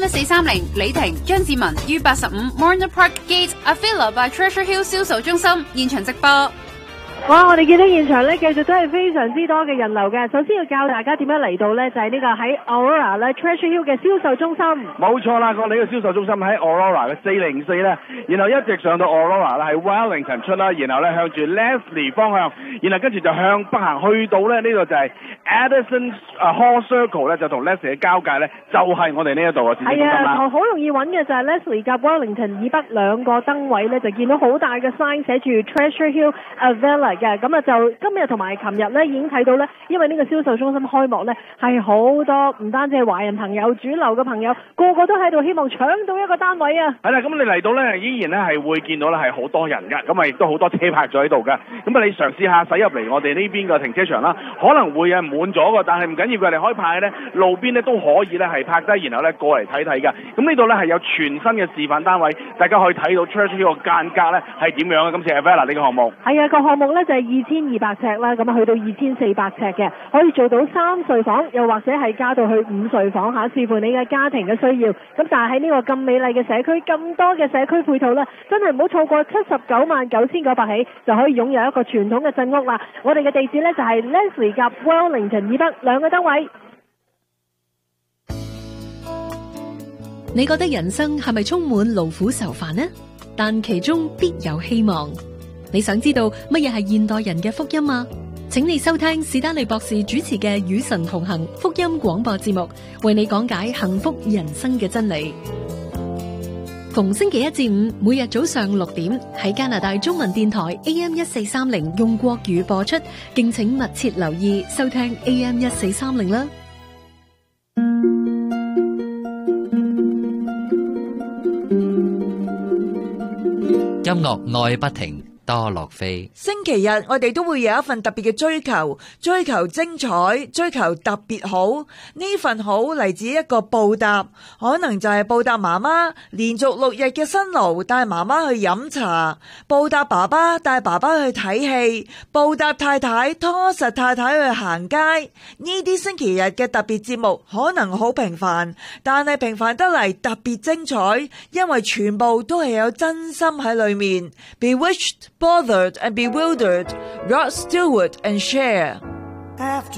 AM1430 李婷、張志文於85 Morner Park Gate Avila by Treasure Hill 銷售中心現場直播。 哇！我哋見到現場咧，繼續都係非常之多嘅人流嘅。首先要教大家點樣嚟到咧，就係呢個喺 Aurora 咧 Treasure Hill 嘅銷售中心。 冇錯啦，我哋嘅銷售中心喺 Aurora 嘅404咧，然後一直上到 Aurora 啦，喺 Wellington 出啦，然後咧向住 Leslie 方向，然後跟住就向北行去到咧呢度就係 Addison Hall Circle 咧，就同 Leslie 嘅交界咧，就係我哋呢一度嘅市中心啦。 係啊，好容易揾嘅就係 Leslie 夾 Wellington 以北兩個燈位咧，就見到好大嘅 sign 寫住 Treasure Hill Avila。嘅咁啊，就今日同埋琴日咧已經睇到咧，因為呢個銷售中心開幕咧，係好多唔單止係華人朋友、主流嘅朋友，個個都喺度希望搶到一個單位啊！係啦，咁你嚟到咧，依然咧係會見到咧係好多人㗎，咁啊亦都好多車泊咗喺度㗎。咁啊，你嘗試下駛入嚟我哋呢邊嘅停車場啦，可能會滿咗㗎，但係唔緊要嘅，你可以泊喺咧路邊咧都可以咧係泊低，然後咧過嚟睇睇㗎。咁呢度咧係有全新嘅示範單位，大家可以睇到 Treasure 呢個間隔咧係點樣嘅。今次係 Avila 呢個項目係啊，個項目咧就係2200尺啦，咁啊去到2400尺嘅，可以做到3睡房，又或者係加到去5睡房嚇，視乎你嘅家庭嘅需要。咁但係喺呢個咁美麗嘅社區，咁多嘅社區配套咧，真係唔好錯過799900起就可以擁有一個傳統嘅鎮屋啦。我哋嘅地址咧就係 Leslie 夾 Wellington 以北兩個燈位。 你覺得人生係咪充滿勞苦愁煩呢？但其中必有希望。你想知道乜嘢係現代人嘅福音嗎？請你收聽史丹利博士主持嘅與神同行福音廣播節目，為你講解幸福人生嘅真理。逢星期一至五每日早上6點喺加拿大中文電台 AM1430 用國語播出，敬請密切留意收聽 AM1430 啦。 音樂愛不停，多樂飛。 星期日我哋都會有一份特別嘅追求，追求精彩，追求特別好。呢份好嚟自一個報答，可能就係報答媽媽連續6日嘅辛勞帶媽媽去飲茶，報答爸爸帶爸爸去睇戲，報答太太拖實太太去行街。呢啲星期日嘅特別節目可能好平凡，但係平凡得嚟特別精彩，因為全部都係有真心喺裏面。Bewitched, bothered and bewildered, Rod Stewart and Cher.